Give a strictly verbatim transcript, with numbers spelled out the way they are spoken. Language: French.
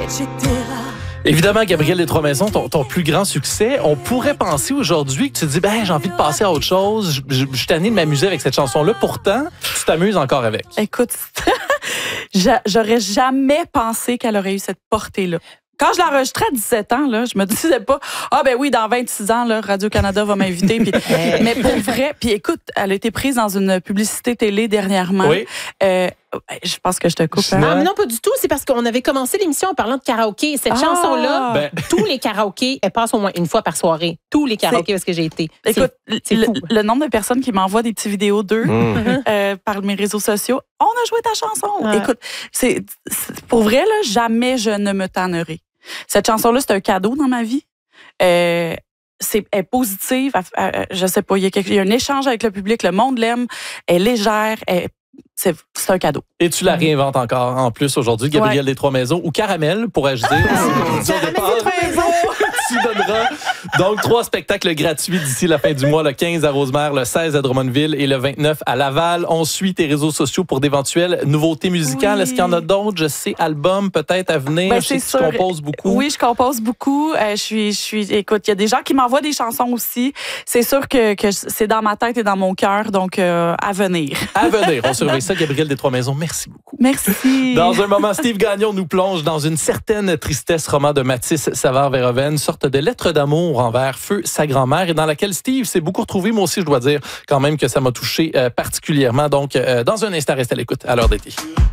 et cetera. Évidemment, Gabriel des Trois-Maisons, ton, ton plus grand succès. On pourrait penser aujourd'hui que tu te dis, ben, j'ai envie de passer à autre chose. Je, je, je suis tanné de m'amuser avec cette chanson-là. Pourtant, tu t'amuses encore avec. Écoute, j'aurais jamais pensé qu'elle aurait eu cette portée-là. Quand je l'enregistrais à dix-sept ans, là, je me disais pas, ah ben oui, dans vingt-six ans, là, Radio-Canada va m'inviter. Puis, mais pour vrai, puis écoute, elle a été prise dans une publicité télé dernièrement. Oui. Euh, je pense que je te coupe. Hein? Non, mais non, pas du tout. C'est parce qu'on avait commencé l'émission en parlant de karaoké. Cette ah, chanson-là, ben... tous les karaokés, elle passe au moins une fois par soirée. Tous les karaokés parce que j'ai été. Écoute, c'est le, le nombre de personnes qui m'envoient des petits vidéos d'eux mmh. euh, par mes réseaux sociaux, on a joué ta chanson. Ouais. Écoute, c'est, c'est, pour vrai, là, jamais je ne me tannerai. Cette chanson-là, c'est un cadeau dans ma vie. Euh, c'est, elle est positive. Elle, elle, je sais pas, il y, a quelque, il y a un échange avec le public. Le monde l'aime. Elle est légère. Elle, c'est, c'est un cadeau. Et tu la réinventes encore en plus aujourd'hui, Gabriel ouais. des Trois-Maisons, ou Caramel, pourrais-je dire. Oh, Caramel des Trois-Maisons! Tu donneras donc trois spectacles gratuits d'ici la fin du mois, le quinze à Rosemère, le seize à Drummondville et le vingt-neuf à Laval. On suit tes réseaux sociaux pour d'éventuelles nouveautés musicales. Oui. Est-ce qu'il y en a d'autres? Je sais, albums peut-être à venir. Ben, je sais que sûr. Tu composes beaucoup. Oui, je compose beaucoup. Euh, je suis, je suis, écoute, il y a des gens qui m'envoient des chansons aussi. C'est sûr que, que c'est dans ma tête et dans mon cœur, donc euh, à venir. À venir. On surveille ça. Gabriel des Trois-Maisons, merci beaucoup. Merci. Dans un moment, Steve Gagnon nous plonge dans une certaine tristesse, roman de Mathis Savard-Verhoeven, sorte de lettre d'amour envers Feu, sa grand-mère, et dans laquelle Steve s'est beaucoup retrouvé. Moi aussi, je dois dire quand même que ça m'a touché euh, particulièrement. Donc, euh, dans un instant, restez à l'écoute à l'heure d'été.